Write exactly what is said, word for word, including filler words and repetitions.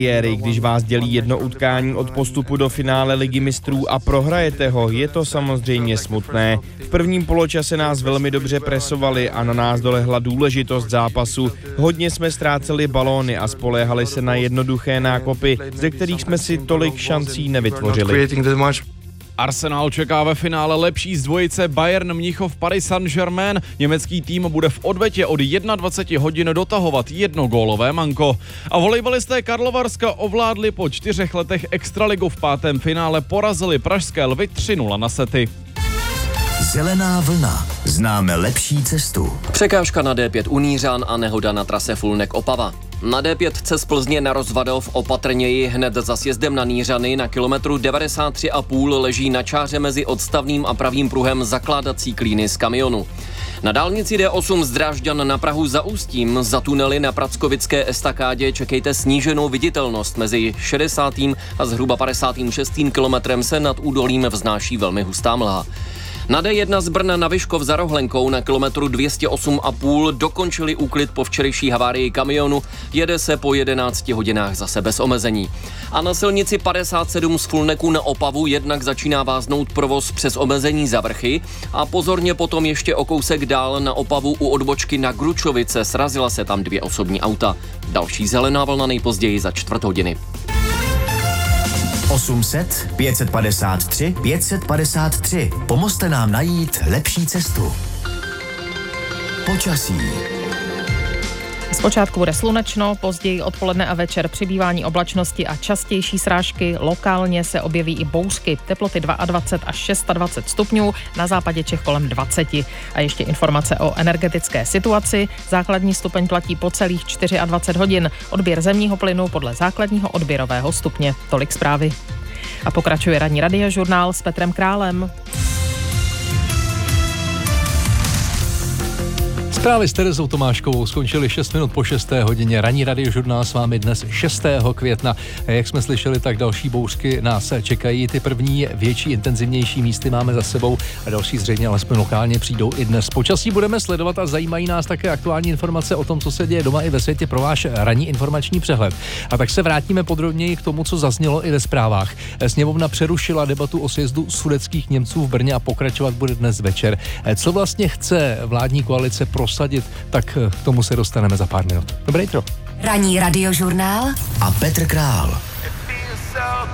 Když vás dělí jedno utkání od postupu do finále Ligy mistrů a prohrajete ho, je to samozřejmě smutné. V prvním poločase nás velmi dobře presovali a na nás dolehla důležitost zápasu. Hodně jsme ztráceli balóny a spoléhali se na jednoduché nákopy, ze kterých jsme si tolik šancí nevytvořili. Arsenal čeká ve finále lepší z dvojice Bayern Mnichov Paris Saint-Germain. Německý tým bude v odvetě od dvacet jedna hodin dotahovat jednogólové manko. A volejbalisté Karlovarska ovládli po čtyřech letech extraligu. V pátém finále porazili pražské Lvy tři nula na sety. Zelená vlna. Známe lepší cestu. Překážka na D pět u Nířan a nehoda na trase Fulnek-Opava. Na D pět z Plzně na Rozvadov opatrněji hned za sjezdem na Nířany na kilometru devadesát tři a půl leží na čáře mezi odstavným a pravým pruhem zakládací klíny z kamionu. Na dálnici D osm z Drážďan na Prahu za Ústím za tunely na Prackovické estakádě čekejte sníženou viditelnost. Mezi šedesátým a zhruba padesátým šestým kilometrem se nad údolím vznáší velmi hustá mlha. Na D jedna z Brna na Vyškov za Rohlenkou na kilometru dvě stě osm a půl dokončili úklid po včerejší havárii kamionu, jede se po jedenácti hodinách zase bez omezení. A na silnici padesát sedm z Fulneku na Opavu jednak začíná váznout provoz přes omezení za Vrchy a pozorně potom ještě o kousek dál na Opavu u odbočky na Gručovice, srazila se tam dvě osobní auta. Další zelená vlna nejpozději za čtvrt hodiny. osm set, pět set padesát tři, pět set padesát tři. Pomozte nám najít lepší cestu. Počasí. Zpočátku bude slunečno, později odpoledne a večer přibývání oblačnosti a častější srážky. Lokálně se objeví i bouřky. Teploty dvacet dva až dvacet šest stupňů, na západě Čech kolem dvacet. A ještě informace o energetické situaci. Základní stupeň platí po celých dvacet čtyři hodin. Odběr zemního plynu podle základního odběrového stupně. Tolik zprávy. A pokračuje ranní radiožurnál s Petrem Králem. Zprávy s Terezou Tomáškovou skončily šest minut po šesté hodině. Ranní radiožurnál s vámi dnes šestého května. Jak jsme slyšeli, tak další bouřky nás čekají. Ty první větší, intenzivnější místy máme za sebou a další zřejmě alespoň lokálně přijdou i dnes. Počasí budeme sledovat a zajímají nás také aktuální informace o tom, co se děje doma i ve světě pro váš ranní informační přehled. A tak se vrátíme podrobněji k tomu, co zaznělo i ve zprávách. Sněmovna přerušila debatu o sjezdu sudetských Němců v Brně a pokračovat bude dnes večer. Co vlastně chce vládní koalice pro sadit, tak k tomu se dostaneme za pár minut. Dobré jitro. Ranní radiožurnál a Petr Král.